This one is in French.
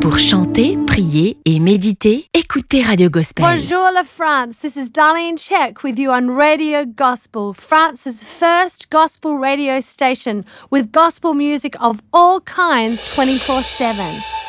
Pour chanter, prier et méditer, écoutez Radio Gospel. Bonjour la France, this is Darlene Check with you on Radio Gospel, France's first gospel radio station with gospel music of all kinds 24/7.